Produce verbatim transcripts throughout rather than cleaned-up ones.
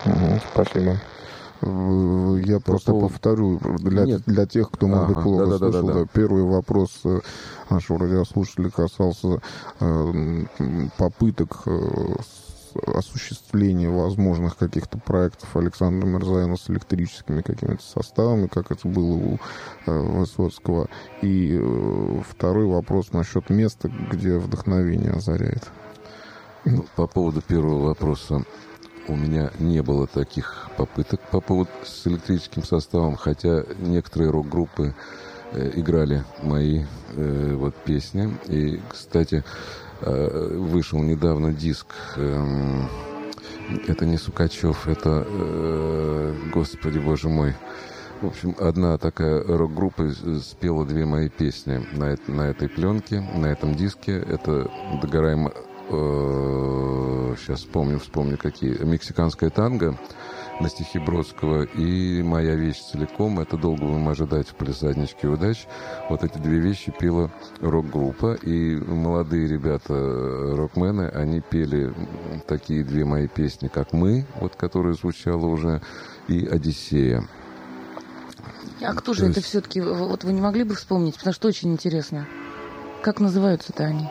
Угу, спасибо. Я просто По... повторю для, для тех, кто, может быть, ага, плохо да, слышал. Да, да, да. Первый вопрос нашего радиослушателя касался э, попыток э, осуществления возможных каких-то проектов Александра Мирзояна с электрическими какими-то составами, как это было у э, Высоцкого. И э, второй вопрос насчет места, где вдохновение озаряет. Ну, по поводу первого вопроса. У меня не было таких попыток по поводу с электрическим составом, хотя некоторые рок-группы э, играли мои э, вот песни. И, кстати, э, вышел недавно диск. Э, это не Сукачев, это, э, господи, боже мой. В общем, одна такая рок-группа спела две мои песни на, на этой пленке, на этом диске. Это «Догораем». Сейчас вспомню, вспомню какие. «Мексиканская танго» на стихи Бродского и «Моя вещь целиком». Это «Долго будем ожидать в палисадничке удач». Вот эти две вещи пела рок-группа. И молодые ребята, рокмены, они пели такие две мои песни, как «Мы», вот, которая звучала уже, и «Одиссея». А кто же есть... это все-таки? Вот вы не могли бы вспомнить? Потому что очень интересно. Как называются-то они?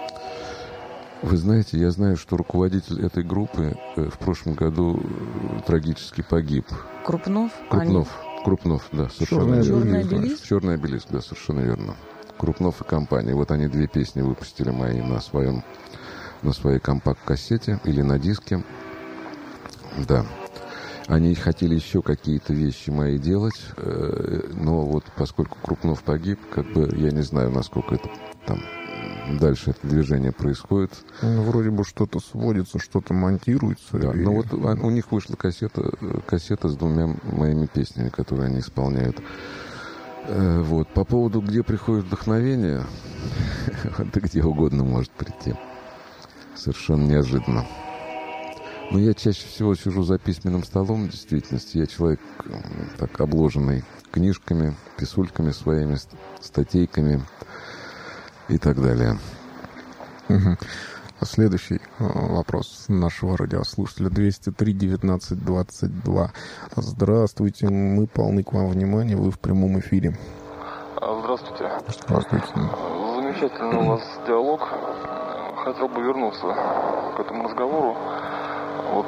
Вы знаете, я знаю, что руководитель этой группы в прошлом году трагически погиб. Крупнов? Крупнов, Они... Крупнов, да, совершенно верно. Черный обелиск? Черный обелиск, да, совершенно верно. Крупнов и компания. Вот они две песни выпустили мои на своем, на своей компакт-кассете или на диске. Да. Они хотели еще какие-то вещи мои делать, но вот поскольку Крупнов погиб, как бы я не знаю, насколько это там дальше это движение происходит. Ну, вроде бы что-то сводится, что-то монтируется. Да, и... но вот у них вышла кассета, кассета с двумя моими песнями, которые они исполняют. Вот. По поводу, где приходит вдохновение, да где угодно может прийти. Совершенно неожиданно. Но я чаще всего сижу за письменным столом, в действительности. Я человек так обложенный книжками, писульками своими, статейками и так далее. Угу. Следующий вопрос нашего радиослушателя. двести три девятнадцать двадцать два. Здравствуйте, мы полны к вам внимания, вы в прямом эфире. Здравствуйте. Здравствуйте. Замечательный у вас диалог. Хотел бы вернуться к этому разговору. Вот.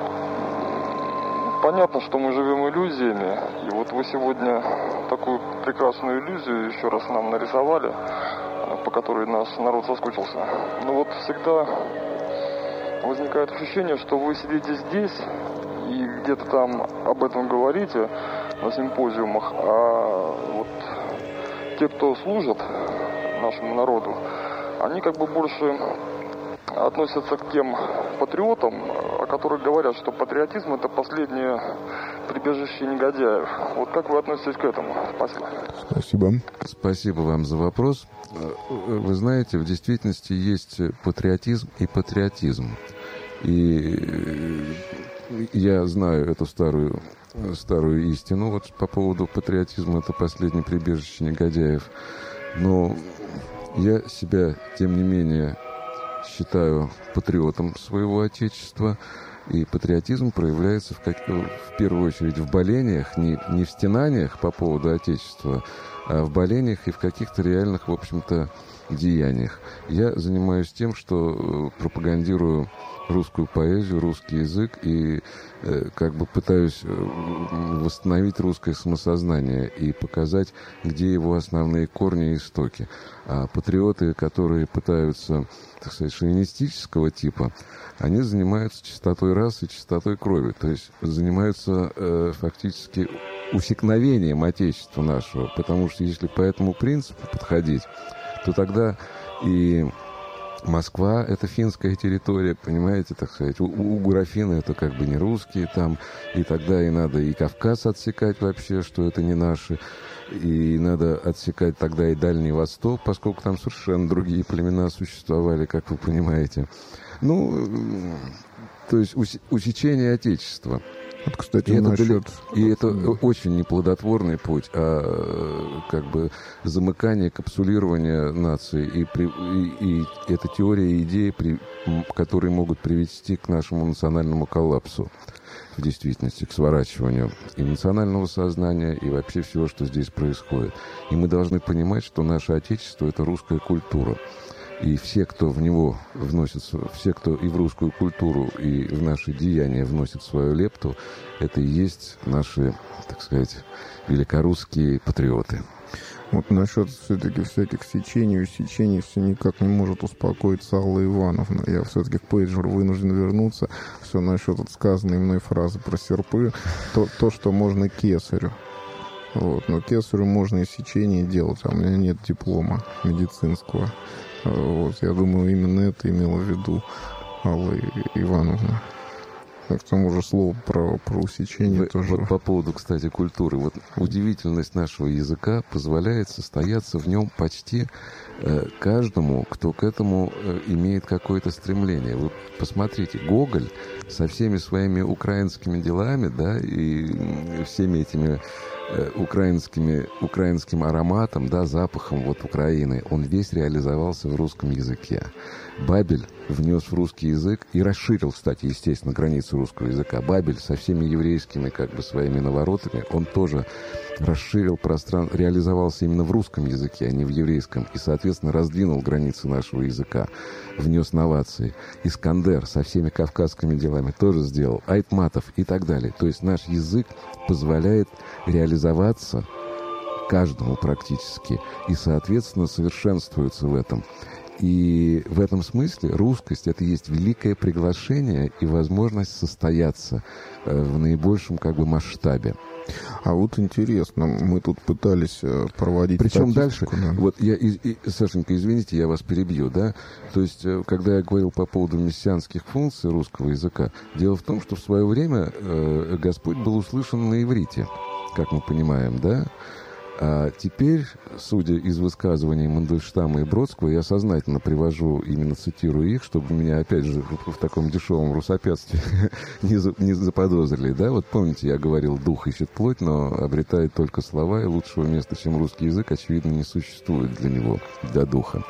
Понятно, что мы живем иллюзиями, и вот вы сегодня такую прекрасную иллюзию еще раз нам нарисовали, по которой наш народ соскучился. Но вот всегда возникает ощущение, что вы сидите здесь и где-то там об этом говорите на симпозиумах, а вот те, кто служат нашему народу, они как бы больше относятся к тем патриотам, о которых говорят, что патриотизм — это последнее прибежище негодяев. Вот как вы относитесь к этому? Спасибо. Спасибо. Спасибо вам за вопрос. Вы знаете, в действительности есть патриотизм и патриотизм. И я знаю эту старую, старую истину вот по поводу патриотизма — это последнее прибежище негодяев. Но я себя, тем не менее, считаю патриотом своего Отечества, и патриотизм проявляется в, как, в первую очередь в болениях, не, не в стенаниях по поводу Отечества, а в болениях и в каких-то реальных, в общем-то, деяниях. Я занимаюсь тем, что пропагандирую русскую поэзию, русский язык и э, как бы пытаюсь восстановить русское самосознание и показать, где его основные корни и истоки. А патриоты, которые пытаются, так сказать, шовинистического типа, они занимаются чистотой расы, чистотой крови, то есть занимаются э, фактически усекновением Отечества нашего, потому что если по этому принципу подходить, то тогда и Москва — это финская территория, понимаете, так сказать. У, у графины это как бы не русские там, и тогда и надо и Кавказ отсекать вообще, что это не наши, и надо отсекать тогда и Дальний Восток, поскольку там совершенно другие племена существовали, как вы понимаете. Ну, то есть усечение Отечества. Вот, кстати, и, насчет... это, и это очень неплодотворный путь, а как бы замыкание, капсулирование нации. И, при, и, и это теория и идеи, при, которые могут привести к нашему национальному коллапсу. В действительности, к сворачиванию и национального сознания, и вообще всего, что здесь происходит. И мы должны понимать, что наше Отечество — это русская культура. И все, кто в него вносит, все, кто и в русскую культуру, и в наши деяния вносит свою лепту, это и есть наши, так сказать, великорусские патриоты. Вот насчет все-таки всяких сечений, усечений все никак не может успокоиться Алла Ивановна. Я все-таки к пейджеру вынужден вернуться. Все насчет вот сказанной мной фразы про серпы. То, то что можно кесарю. Вот. Но кесарю можно и сечение делать, а у меня нет диплома медицинского. Вот. Я думаю, именно это имела в виду Алла Ивановна. К тому же слово про, про усечение Вы, тоже. Вот по поводу, кстати, культуры. Вот удивительность нашего языка позволяет состояться в нем почти э, каждому, кто к этому э, имеет какое-то стремление. Вы посмотрите, Гоголь со всеми своими украинскими делами, да, и э, всеми этими э, украинскими, украинским ароматом, да, запахом вот Украины, он весь реализовался в русском языке. Бабель внес в русский язык и расширил, кстати, естественно, границы русского языка. Бабель со всеми еврейскими, как бы, своими наворотами, он тоже расширил пространство, реализовался именно в русском языке, а не в еврейском, и, соответственно, раздвинул границы нашего языка, внес новации. Искандер со всеми кавказскими делами тоже сделал, Айтматов и так далее. То есть наш язык позволяет реализоваться каждому практически, и, соответственно, совершенствуется в этом. И в этом смысле русскость — это есть великое приглашение и возможность состояться в наибольшем, как бы, масштабе. А вот интересно, мы тут пытались проводить Причем дальше, да. вот я, и, и, Сашенька, извините, я вас перебью, да, то есть, когда я говорил по поводу мессианских функций русского языка, дело в том, что в свое время э, Господь был услышан на иврите, как мы понимаем, да. А теперь, судя из высказываний Мандельштама и Бродского, я сознательно привожу, именно цитирую их, чтобы меня, опять же, в таком дешевом русопятстве не, за, не заподозрили, да? Вот помните, я говорил, дух ищет плоть, но обретает только слова, и лучшего места, чем русский язык, очевидно, не существует для него, для духа.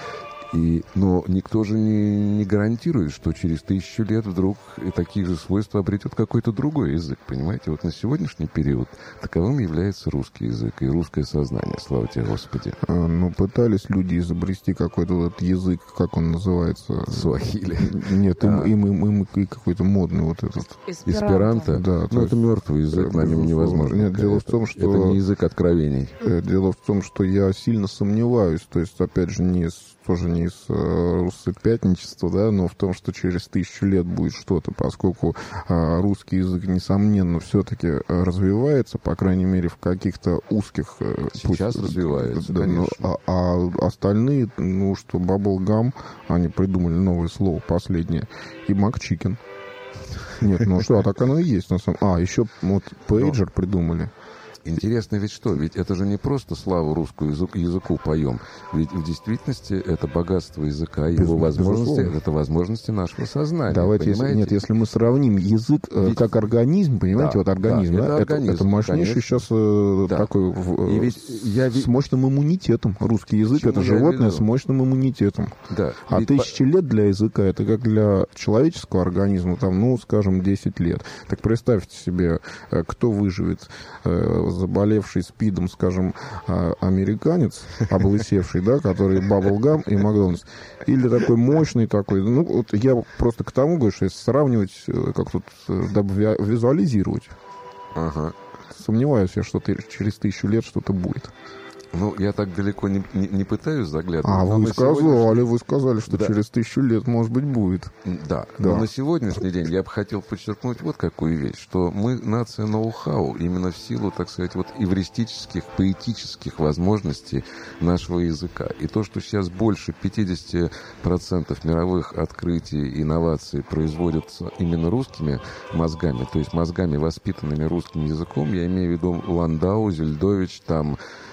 И, но никто же не, не гарантирует, что через тысячу лет вдруг и такие же свойства обретет какой-то другой язык, понимаете? Вот на сегодняшний период таковым является русский язык и русское сознание, слава тебе, Господи. А, ну, пытались люди изобрести какой-то вот этот язык, как он называется? Суахили. Нет, им, а. им, им, им, им какой-то модный вот этот. Эсперанто? Да. Ну, это мертвый язык, на нем невозможно. Нет, дело в том, что... Это не язык откровений. Дело в том, что я сильно сомневаюсь, то есть, опять же, не с тоже не из э, руссопятничества, да, но в том, что через тысячу лет будет что-то, поскольку э, русский язык, несомненно, все-таки развивается, по крайней мере, в каких-то узких... Э, Сейчас пусть, развивается, да, конечно. Ну, а, а остальные, ну, что bubblegum, они придумали новое слово, последнее, и McChicken. Нет, ну что, а так оно и есть на самом... А, еще вот пейджер придумали. Интересно ведь что? Ведь это же не просто славу русскому языку, языку поем. Ведь в действительности это богатство языка, его Без, возможности, безусловно. Это возможности нашего сознания. Давайте, если, нет, если мы сравним язык ведь... как организм, понимаете, да, вот организм, да, да, это, организм, это мощнейший конечно. Сейчас да. такой в, ведь я, с мощным иммунитетом. Русский язык — это животное с мощным иммунитетом. Да. А тысячи по... лет для языка — это как для человеческого организма, там, ну, скажем, десять лет. Так представьте себе, кто выживет, заболевший СПИДом, скажем, американец, облысевший, да, который Bubblegum и Макдональдс, или такой мощный такой, ну, вот я просто к тому говорю, что если сравнивать, как тут, дабы визуализировать, ага. сомневаюсь я, что через тысячу лет что-то будет. Ну, я так далеко не, не, не пытаюсь заглядывать. А вы сказали, сегодняшний... вы сказали, что да. через тысячу лет, может быть, будет. Да. да, но на сегодняшний день я бы хотел подчеркнуть вот какую вещь, что мы нация ноу-хау, именно в силу, так сказать, вот эвристических, поэтических возможностей нашего языка. И то, что сейчас больше пятьдесят процентов мировых открытий, инноваций производятся именно русскими мозгами, то есть мозгами, воспитанными русским языком, я имею в виду Ландау, Зельдович, там...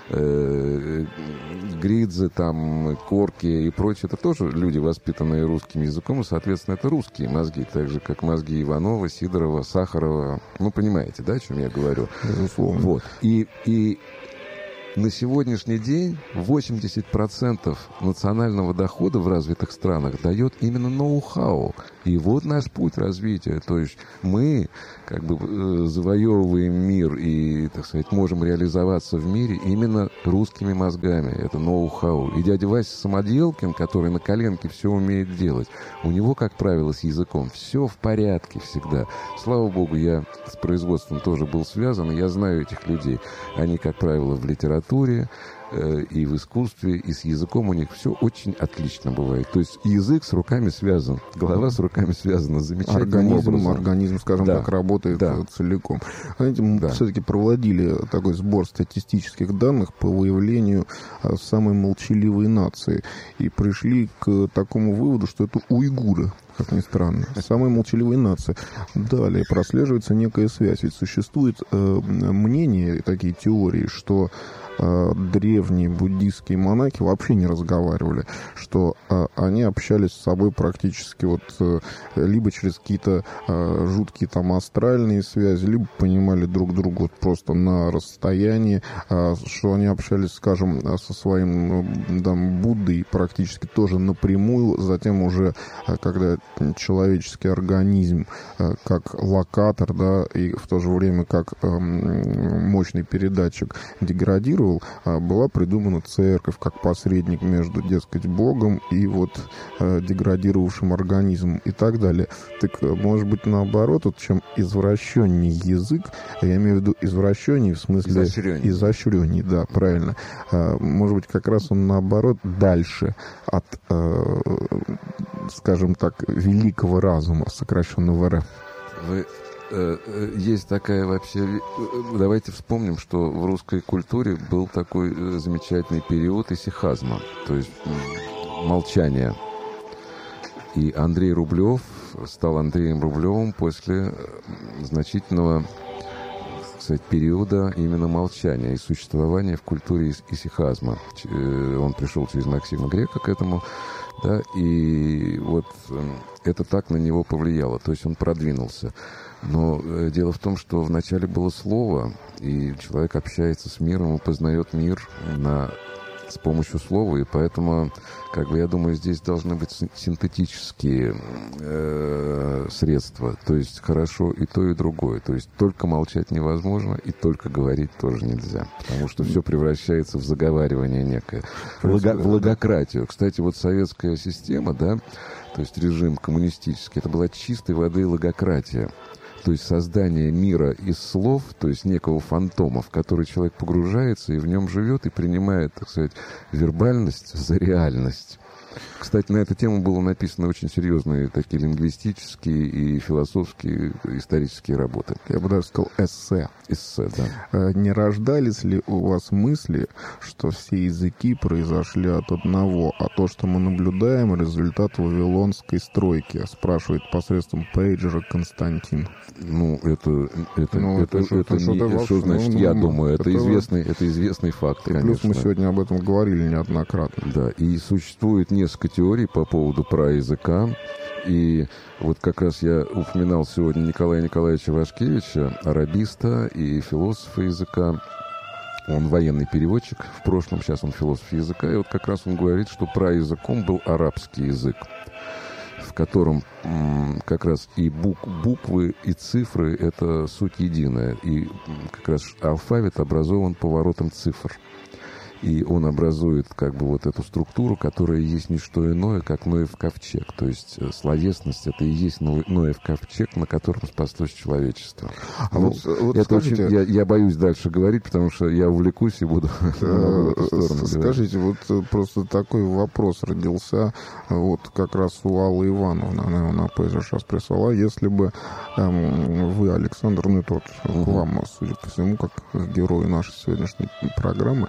э, Гридзе, там, Корки и прочее, это тоже люди, воспитанные русским языком, и, соответственно, это русские мозги, так же, как мозги Иванова, Сидорова, Сахарова. Ну, понимаете, да, о чем я говорю? Безусловно. Вот. И, и на сегодняшний день восемьдесят процентов национального дохода в развитых странах дает именно ноу-хау. И вот наш путь развития. То есть мы как бы завоевываем мир и, так сказать, можем реализоваться в мире именно русскими мозгами. Это ноу-хау. И дядя Вася Самоделкин, который на коленке все умеет делать, у него, как правило, с языком все в порядке всегда. Слава богу, я с производством тоже был связан, и я знаю этих людей. Они, как правило, в литературе, и в искусстве, и с языком у них все очень отлично бывает. То есть язык с руками связан, голова с руками связана замечательным организм, образом. Организм, скажем да. так, работает да. целиком. Знаете, мы да. все-таки проводили такой сбор статистических данных по выявлению самой молчаливой нации. И пришли к такому выводу, что это уйгуры, как ни странно. Самые молчаливые нации. Далее прослеживается некая связь. Ведь существует э, мнение, такие теории, что древние буддийские монахи вообще не разговаривали, что а, они общались с собой практически вот а, либо через какие-то а, жуткие там астральные связи, либо понимали друг друга вот просто на расстоянии, а, что они общались, скажем, со своим там, Буддой практически тоже напрямую, затем уже, а, когда человеческий организм а, как локатор, да, и в то же время как а, мощный передатчик деградировал, была придумана церковь как посредник между, дескать, Богом и вот э, деградировавшим организмом и так далее. Так, может быть, наоборот, вот, чем извращенней язык, я имею в виду извращенней в смысле... Изощренней. Изощренней, да, правильно. А, может быть, как раз он, наоборот, дальше от, э, скажем так, великого разума, сокращенного РФ. Вы... Есть такая вообще... Давайте вспомним, что в русской культуре был такой замечательный период исихазма, то есть молчания. И Андрей Рублев стал Андреем Рублевым после значительного, так сказать, периода именно молчания и существования в культуре исихазма. Он пришел через Максима Грека к этому, да, и вот это так на него повлияло, то есть он продвинулся. Но э, дело в том, что вначале было слово, и человек общается с миром и познает мир на, с помощью слова, и поэтому, как бы, я думаю, здесь должны быть синтетические э, средства, то есть хорошо и то, и другое. То есть только молчать невозможно, и только говорить тоже нельзя, потому что все превращается в заговаривание некое, Лого, в логократию. Кстати, вот советская система, да, то есть режим коммунистический, это была чистой воды логократия. То есть создание мира из слов, то есть некого фантома, в который человек погружается и в нем живет и принимает, так сказать, вербальность за реальность. Кстати, на эту тему было написано очень серьезные такие лингвистические и философские исторические работы. Я бы даже сказал эссе. Эссе, да. Не рождались ли у вас мысли, что все языки произошли от одного, а то, что мы наблюдаем, результат вавилонской стройки? Спрашивает посредством пейджера Константин. Ну, это, это, ну, это, это, это, это не, что значит, ну, я ну, думаю, это, это, известный, это известный факт, и конечно. Плюс мы сегодня об этом говорили неоднократно. Да, и существует несколько теорий по поводу праязыка. И вот как раз я упоминал сегодня Николая Николаевича Вашкевича, арабиста и философа языка. Он военный переводчик в прошлом, сейчас он философ языка. И вот как раз он говорит, что праязыком был арабский язык, в котором м, как раз и бук, буквы, и цифры — это суть единая. И как раз алфавит образован поворотом цифр. И он образует как бы вот эту структуру, которая есть не что иное, как Ноев ковчег. То есть словесность — это и есть Ноев ковчег, на котором спаслось человечество. А ну, вот, вот это скажите, очень, я, я боюсь дальше говорить, потому что я увлекусь и буду в эту сторону Скажите, говорить. Вот просто такой вопрос родился вот как раз у Аллы Ивановны. Она его на пейджер сейчас прислала. Если бы эм, вы, Александр, ну и тот, угу. к вам, судя по всему, как герою нашей сегодняшней программы,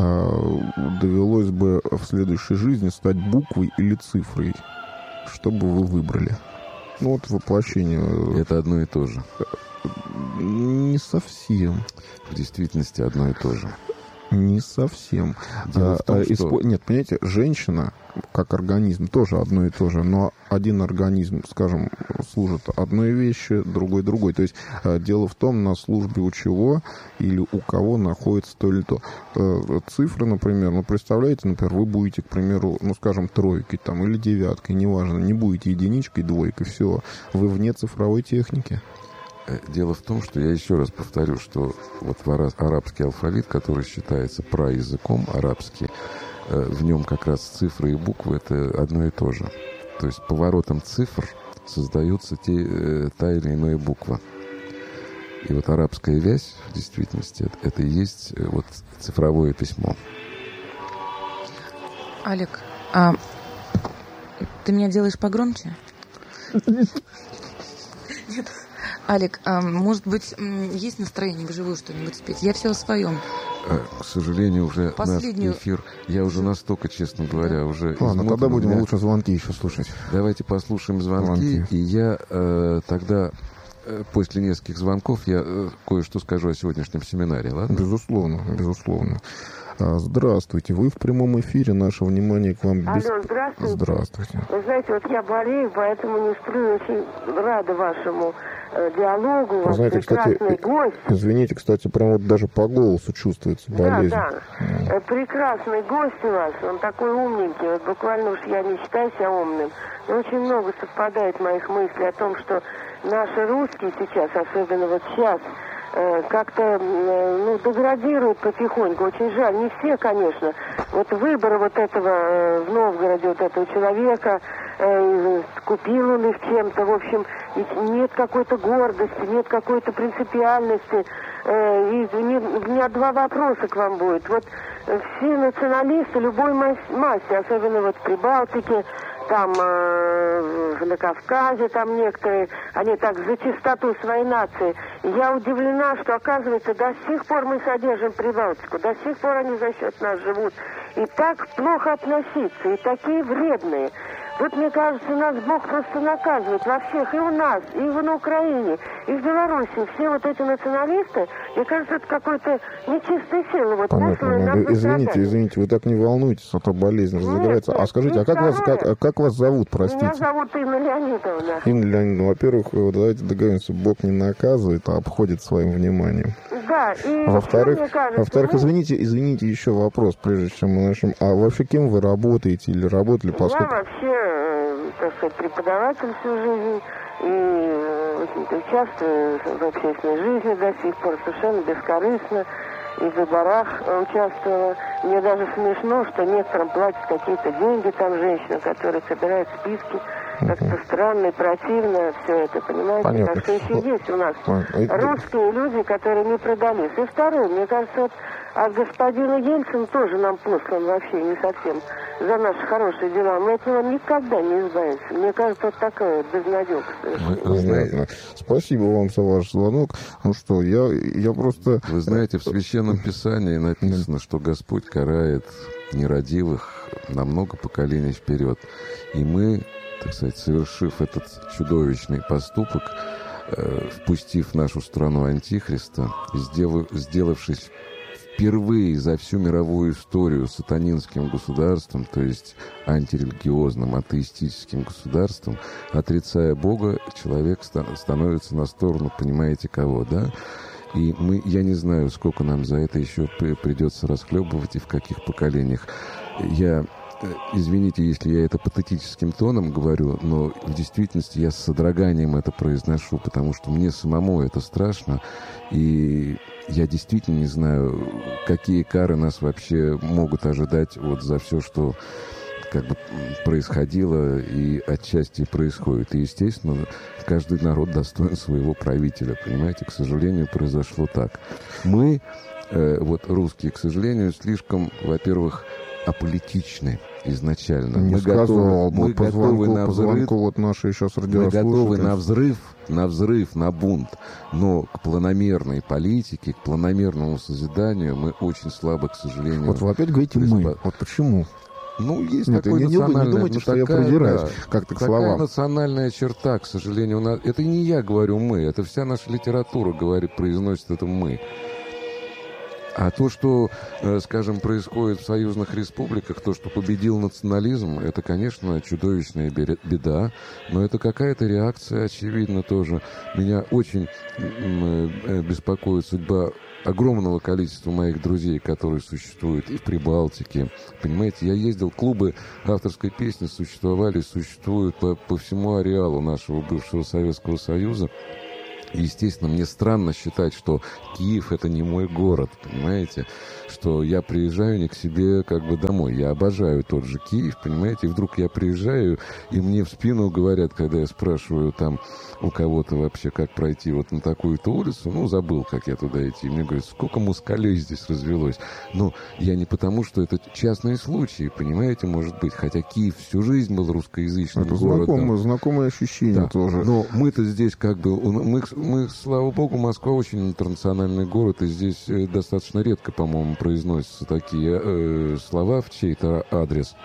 довелось бы в следующей жизни стать буквой или цифрой, что бы вы выбрали? Ну вот воплощение. Это одно и то же. Не совсем. В действительности одно и то же. Не совсем. Дело в том, а, что... испо... Нет, понимаете, женщина как организм тоже одно и то же, но один организм, скажем, служит одной вещи, другой другой. То есть дело в том, на службе у чего или у кого находится то или то. Цифры, например, ну, представляете, например, вы будете, к примеру, ну, скажем, тройкой там или девяткой, неважно, не будете единичкой, двойкой, все, вы вне цифровой техники. Дело в том, что я еще раз повторю, что вот арабский алфавит, который считается праязыком арабский, в нем как раз цифры и буквы — это одно и то же. То есть поворотом цифр создаются те, та или иная буква. И вот арабская вязь в действительности — это и есть вот цифровое письмо. Олег, а ты меня делаешь погромче? Нет. Олег, а может быть, есть настроение вживую что-нибудь спеть? Я все о своем. К сожалению, уже Последнюю... наш эфир, я уже настолько, честно говоря, уже... Ладно, тогда будем меня... лучше звонки еще слушать. Давайте послушаем звонки, звонки. И я э, тогда, э, после нескольких звонков, я э, кое-что скажу о сегодняшнем семинаре, ладно? Безусловно, безусловно. Здравствуйте, вы в прямом эфире, наше внимание к вам... Алло, без... здравствуйте. Здравствуйте. Вы знаете, вот я болею, поэтому не сплю, очень рада вашему э, диалогу, вы знаете, прекрасный кстати, гость. Извините, кстати, прям вот даже по голосу чувствуется болезнь. Да, да, mm. прекрасный гость у вас, он такой умненький, вот буквально уж я не считаю себя умным, но очень много совпадает моих мыслей о том, что наши русские сейчас, особенно вот сейчас, как-то ну, деградируют потихоньку. Очень жаль. Не все, конечно. Вот выбор вот этого в Новгороде, вот этого человека, э, купил он их чем-то, в общем, нет какой-то гордости, нет какой-то принципиальности. Э, и у меня два вопроса к вам будет. Вот все националисты любой масти, особенно вот в Прибалтике, там э, на Кавказе, там некоторые, они так за чистоту своей нации. Я удивлена, что, оказывается, до сих пор мы содержим Прибалтику, до сих пор они за счет нас живут. И так плохо относиться, и такие вредные. Вот, мне кажется, нас Бог просто наказывает во всех, и у нас, и на Украине, и в Беларуси. Все вот эти националисты, мне кажется, это какой-то нечистой силы. Вот понятно. Извините, извините, вы так не волнуйтесь, а то болезнь разыграется. А скажите, а как вас, как, как вас зовут, простите? Меня зовут Инна Леонидовна. Инна Леонидовна, во-первых, давайте договоримся, Бог не наказывает, а обходит своим вниманием. Да, и во-вторых, кажется, во-вторых, мы... извините, извините, еще вопрос, прежде чем мы начнем. А вообще кем вы работаете или работали, поскольку... Я вообще, так сказать, преподаватель всю жизнь и участвую в общественной жизни до сих пор совершенно бескорыстно. И в выборах участвовала. Мне даже смешно, что некоторым платят какие-то деньги, там женщина, которая собирает списки. Как-то странно и противно все это, понимаете? Понятно. Так что еще есть у нас Понятно. русские люди, которые не продались. И второе, мне кажется, вот от господина Ельцина тоже нам послан вообще не совсем за наши хорошие дела. Мы от него никогда не избавимся. Мне кажется, вот такая безнадега. Понятно. Спасибо вам за ваш звонок. Ну что, я, я просто... Вы знаете, в Священном Писании написано, что Господь карает нерадивых на много поколений вперед. И мы, так сказать, совершив этот чудовищный поступок, э, впустив в нашу страну Антихриста, сделав, сделавшись впервые за всю мировую историю сатанинским государством, то есть антирелигиозным, атеистическим государством, отрицая Бога, человек ста- становится на сторону, понимаете, кого, да? И мы, я не знаю, сколько нам за это еще при, придется расхлебывать и в каких поколениях. Я... Извините, если я это патетическим тоном говорю, но в действительности я с содроганием это произношу, потому что мне самому это страшно, и я действительно не знаю, какие кары нас вообще могут ожидать вот за все, что как бы происходило и отчасти происходит. И, естественно, каждый народ достоин своего правителя, понимаете? К сожалению, произошло так. Мы, э, вот русские, к сожалению, слишком, во-первых, аполитичны изначально. Не мы сказал, готовы, мы по готовы звонку, на по взрыв, звонку вот наши сейчас мы готовы радиослушатели. на взрыв, на взрыв, на бунт, но к планомерной политике, к планомерному созиданию мы очень слабо, к сожалению. Вот вы опять говорите приспо... мы. Вот почему? Ну, есть Нет, такое не, национальное... не думайте, ну, что такая, я придираюсь да, как-то к такая словам. национальная черта, к сожалению, у нас... Это не я говорю «мы», это вся наша литература говорит, произносит это «мы». А то, что, скажем, происходит в союзных республиках, то, что победил национализм, это, конечно, чудовищная беда, но это какая-то реакция, очевидно, тоже. Меня очень беспокоит судьба огромного количества моих друзей, которые существуют и в Прибалтике. Понимаете, я ездил, клубы авторской песни существовали, существуют по, по всему ареалу нашего бывшего Советского Союза. И, естественно, мне странно считать, что Киев — это не мой город, понимаете? Что я приезжаю не к себе как бы домой. Я обожаю тот же Киев, понимаете? И вдруг я приезжаю, и мне в спину говорят, когда я спрашиваю там у кого-то вообще, как пройти вот на такую-то улицу, ну, забыл, как я туда идти. И мне говорят, сколько москалей здесь развелось. Ну, я не потому, что это частные случаи, понимаете, может быть. Хотя Киев всю жизнь был русскоязычным это городом. Знакомое, знакомое ощущение да. тоже. Но мы-то здесь как бы... Мы, мы, слава богу, Москва очень интернациональный город, и здесь достаточно редко, по-моему, произносятся такие э, слова в чей-то адрес.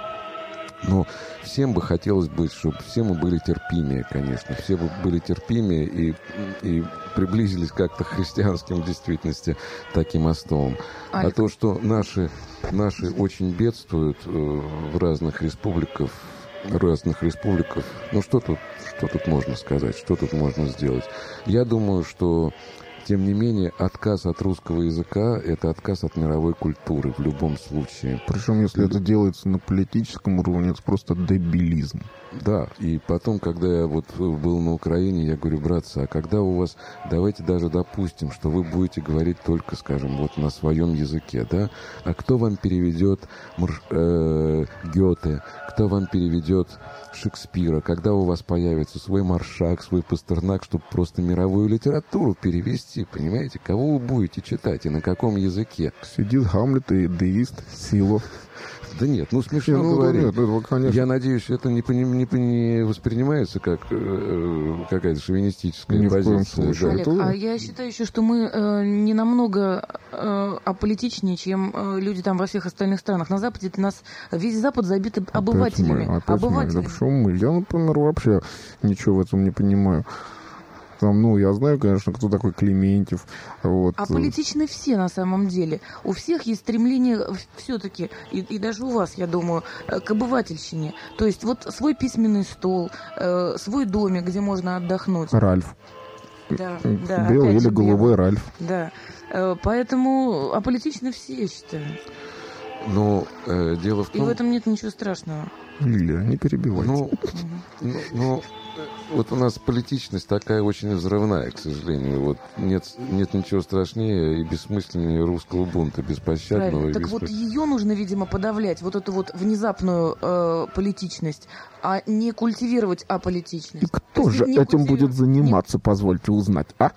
Но всем бы хотелось бы, чтобы все мы были терпимее, конечно. Все бы были терпимее и, и приблизились как-то к христианским, в действительности, таким остовам. А то, что наши, наши очень бедствуют э, в разных республиках, разных республиках, ну что тут, что тут можно сказать, что тут можно сделать? Я думаю, что тем не менее, отказ от русского языка – это отказ от мировой культуры в любом случае. Причем, если это делается на политическом уровне, это просто дебилизм. Да, и потом, когда я вот был на Украине, я говорю, братцы, а когда у вас, давайте даже допустим, что вы будете говорить только, скажем, вот на своем языке, да? А кто вам переведет Марш, э, Гёте, кто вам переведет Шекспира, когда у вас появится свой Маршак, свой Пастернак, чтобы просто мировую литературу перевести, понимаете? Кого вы будете читать и на каком языке? Сидит Гамлет и деист Силов. Да нет, ну смешно ну, говорить. Нет, это, конечно... Я надеюсь, это не, не, не воспринимается как э, какая-то шовинистическая Ни позиция. Да. Олег, а я считаю еще, что мы э, не намного э, аполитичнее, чем э, люди там во всех остальных странах. На Западе нас весь Запад забит обывателями. Опять мы, опять обывателями. Мы. Да почему мы? Я, например, вообще ничего в этом не понимаю. Там, ну, я знаю, конечно, кто такой Клементьев. Вот. А политичны все на самом деле. У всех есть стремление все-таки, и, и даже у вас, я думаю, к обывательщине. То есть вот свой письменный стол, э, свой домик, где можно отдохнуть. Ральф. Да, да, белый или же, голубой белый. Ральф. Да. Э, поэтому аполитичны все, я считаю. Но э, дело в том... И в этом нет ничего страшного. Лилия, не перебивайте. Ну, ну, ну, вот у нас политичность такая очень взрывная, к сожалению. Вот нет, нет ничего страшнее и бессмысленнее русского бунта, беспощадного. Правильно. Так беспо... вот ее нужно, видимо, подавлять, вот эту вот внезапную э, политичность, а не культивировать аполитичность. И кто же этим культив... будет заниматься, не... позвольте узнать, а?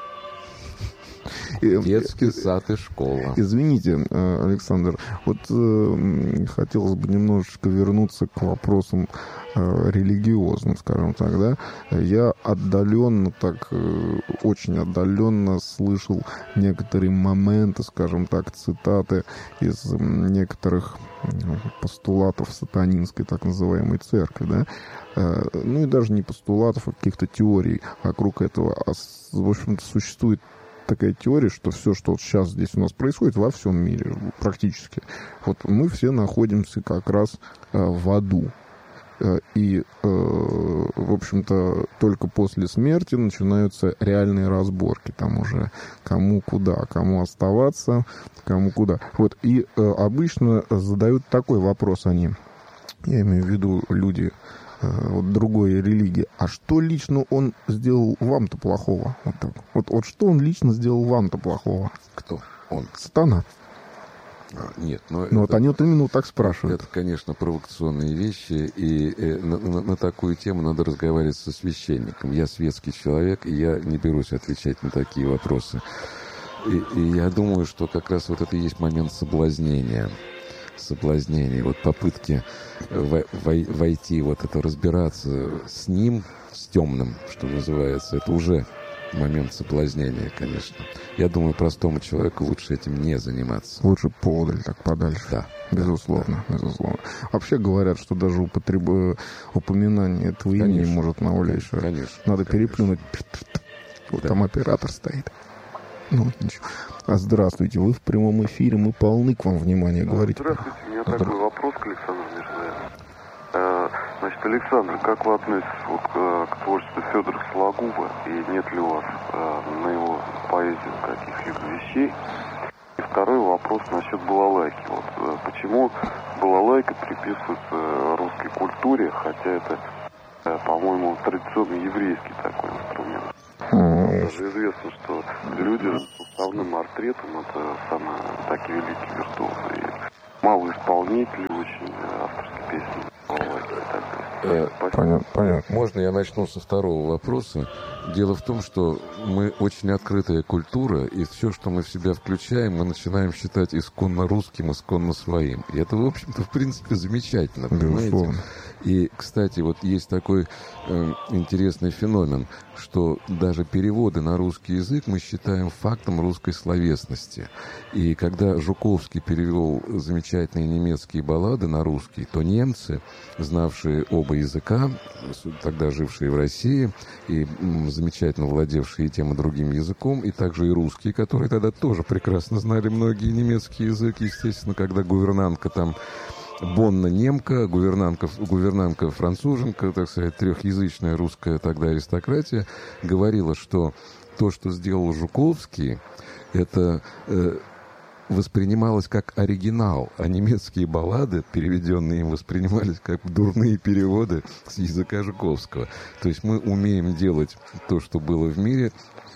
Детский сад и школа. Извините, Александр, вот э, хотелось бы немножечко вернуться к вопросам э, религиозным, скажем так, да. Я отдаленно, так, э, очень отдаленно слышал некоторые моменты, скажем так, цитаты из некоторых постулатов сатанинской так называемой церкви, да. Э, ну и даже не постулатов, а каких-то теорий вокруг этого. А, в общем-то, существует такая теория, что все, что вот сейчас здесь у нас происходит во всем мире, практически, вот мы все находимся как раз э, в аду. Э, и, э, в общем-то, только после смерти начинаются реальные разборки. Там уже кому куда, кому оставаться, кому куда. Вот, и э, обычно задают такой вопрос они, я имею в виду люди вот другой религии. А что лично он сделал вам-то плохого? Вот, так. вот, вот что он лично сделал вам-то плохого? Кто? Он. Сатана. А, нет, но... Ну это, вот они вот именно вот так спрашивают. Это, конечно, провокационные вещи, и э, на, на, на такую тему надо разговаривать со священником. Я светский человек, и я не берусь отвечать на такие вопросы. И, и я думаю, что как раз вот это и есть момент соблазнения. Соблазнение, вот попытки войти, вот это разбираться с ним, с темным, что называется, это уже момент соблазнения, конечно. Я думаю, простому человеку лучше этим не заниматься. Лучше подаль, так подальше. Да. Безусловно, да. безусловно. Вообще говорят, что даже употреб... упоминание этого конечно, имени может навлечь. Конечно. Надо конечно. переплюнуть. Вот да. Там оператор стоит. Ну, ничего. А здравствуйте, вы в прямом эфире, мы полны к вам внимания, говорите. Здравствуйте, у меня Здра... такой вопрос к Александру Мирзаеву. Значит, Александр, как вы относитесь вот к, к творчеству Федора Сологуба, и нет ли у вас э, на его поэзию каких-либо вещей? И второй вопрос насчет балалайки. Вот, э, почему балалайка приписывается русской культуре, хотя это, э, по-моему, традиционно еврейский такой инструмент? Даже известно, что люди с уставным портретом — это самые такие великие виртуозы. И мало исполнителей очень авторских песен. Э, понятно, понятно. Можно я начну со второго вопроса? Дело в том, что мы очень открытая культура, и все, что мы в себя включаем, мы начинаем считать исконно русским, исконно своим. И это, в общем-то, в принципе, замечательно, понимаете? И, кстати, вот есть такой э, интересный феномен, что даже переводы на русский язык мы считаем фактом русской словесности. И когда Жуковский перевел замечательные немецкие баллады на русский, то немцы, знавшие оба языка, тогда жившие в России, и м, замечательно владевшие тем и другим языком, и также и русские, которые тогда тоже прекрасно знали многие немецкий язык, естественно, когда гувернантка там Бонна немка, гувернантка, гувернантка француженка, так сказать, трехязычная русская тогда аристократия, говорила, что то, что сделал Жуковский, это э, воспринималось как оригинал, а немецкие баллады, переведенные им, воспринимались как дурные переводы с языка Жуковского. То есть мы умеем делать то, что было в мире,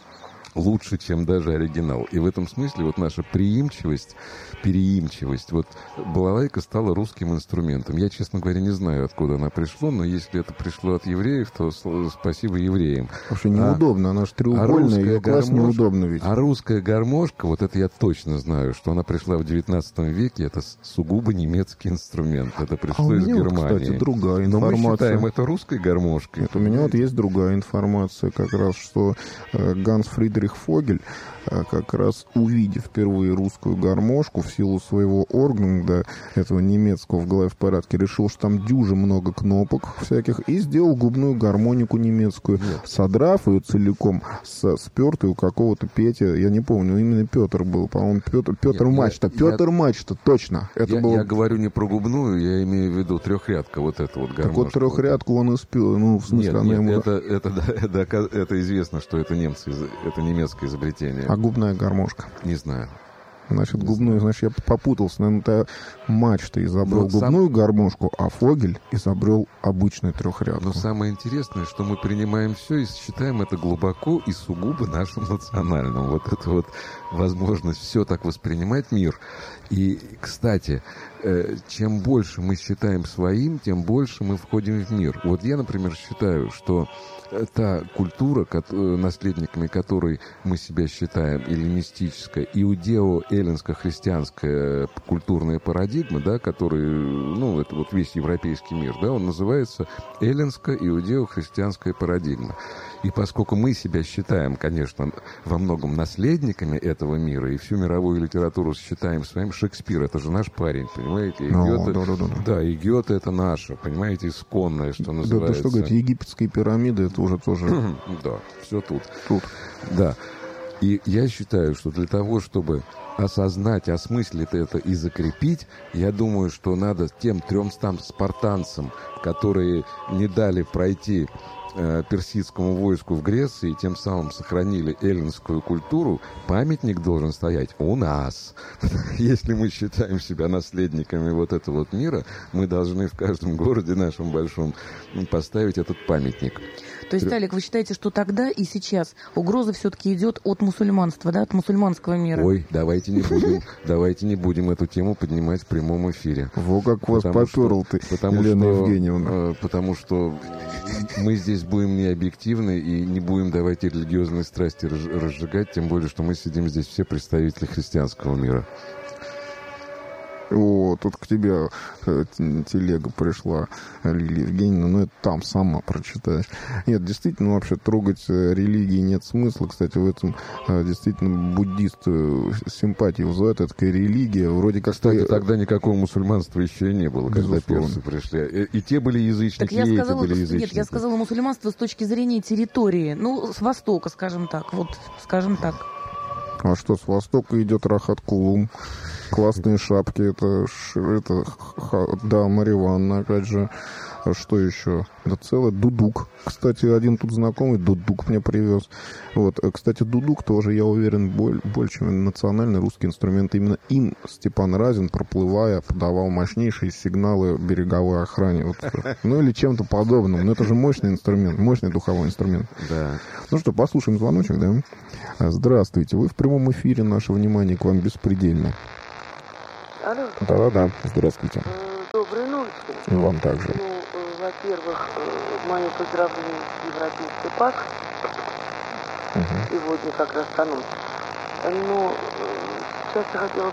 лучше, чем даже оригинал. И в этом смысле вот наша преимчивость, переимчивость, вот балалайка стала русским инструментом. Я, честно говоря, не знаю, откуда она пришла, но если это пришло от евреев, то спасибо евреям. Вообще неудобно, а, она же треугольная, ее класть неудобно ведь. А русская гармошка, вот это я точно знаю, что она пришла в девятнадцатом веке, это сугубо немецкий инструмент. Это пришло а из меня, Германии. Кстати, другая информация. Но мы считаем это русской гармошкой. Нет, у меня вот есть другая информация, как раз, что э, Ганс Фридрих Фогель, как раз увидев впервые русскую гармошку, в силу своего органа, да, этого немецкого в голове в порядке, решил, что там дюже много кнопок всяких, и сделал губную гармонику немецкую, Нет. содрав ее целиком, с, спертой у какого-то Петя, я не помню, именно Петр был, по-моему, Петр, Петр Нет, Мачта, я, Петр я, Мачта, точно. Это я, было... я говорю не про губную, я имею в виду трехрядка, вот это вот гармошка. Так вот трехрядку он и спел, ну, в смысле, Нет, она нет, ему... это, это, это, это, это известно, что это немцы, это немецкое изобретение. А губная гармошка? Не знаю. Значит, губную, значит, я попутался. Наверное, это Мачта изобрел Но губную сам... гармошку, а Фогель изобрел обычную трехрядку. Но самое интересное, что мы принимаем все и считаем это глубоко и сугубо нашим национальным. Вот это вот возможность все так воспринимать мир. И, кстати, чем больше мы считаем своим, тем больше мы входим в мир. Вот я, например, считаю, что та культура, наследниками которой мы себя считаем, эллинистическая, иудео-эллинско-христианская культурная парадигма, да, который, ну, это вот весь европейский мир, да, он называется эллинско-иудео-христианская парадигма. И поскольку мы себя считаем, конечно, во многом наследниками этого мира, и всю мировую литературу считаем своим, Шекспир — это же наш парень, понимаете? И no, Гёте, да, да, да, да. да, и Гёте — это наше, понимаете, исконное, что называется. Да, да что говорить, египетские пирамиды — это уже тоже... Да, все тут. Тут. Да. И я считаю, что для того, чтобы осознать, осмыслить это и закрепить, я думаю, что надо тем трёмстам спартанцам, которые не дали пройти э, персидскому войску в Греции, тем самым сохранили эллинскую культуру, памятник должен стоять у нас. Если мы считаем себя наследниками вот этого вот мира, мы должны в каждом городе нашем большом поставить этот памятник. То есть, Алик, вы считаете, что тогда и сейчас угроза все-таки идет от мусульманства, да, от мусульманского мира? Ой, давайте не будем, давайте не будем эту тему поднимать в прямом эфире. Во как вас поперл ты, Елена Евгеньевна. Потому что мы здесь будем не объективны и не будем давать религиозные страсти разжигать, тем более, что мы сидим здесь все представители христианского мира. О, тут к тебе э, телега пришла, Лилия Евгеньевна, ну это там сама прочитаешь. Нет, действительно, вообще трогать э, религии нет смысла. Кстати, в этом э, действительно буддисты симпатии вызывают. Это такая религия, вроде как... Кстати, тогда никакого мусульманства еще и не было, когда персы пришли. И, и те были язычники, и эти были язычники. Нет, я сказала мусульманство с точки зрения территории, ну, с востока, скажем так, вот, скажем так. А что, с востока идет Рахат Кулум. Классные шапки. Это, это да, Марья Ивановна, опять же. А что еще? Да целый дудук. Кстати, один тут знакомый дудук мне привез. Вот. Кстати, дудук тоже, я уверен, боль, больше национальный русский инструмент. Именно им Степан Разин, проплывая, подавал мощнейшие сигналы береговой охране. Вот. Ну или чем-то подобным. Но это же мощный инструмент, мощный духовой инструмент. Да. Ну что, послушаем звоночек, да? Здравствуйте. Вы в прямом эфире. Наше внимание к вам беспредельно. Алло. Да-да-да. Здравствуйте. Доброй ночи. И вам также. Ну, во-первых, мои поздравления с Европейской ПАК. Угу. Сегодня как раз станут. Но сейчас я хотела